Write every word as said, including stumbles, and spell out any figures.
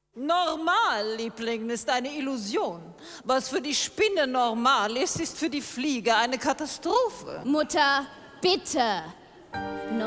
Normal, Liebling, ist eine Illusion. Was für die Spinne normal ist, ist für die Fliege eine Katastrophe. Mutter, bitte.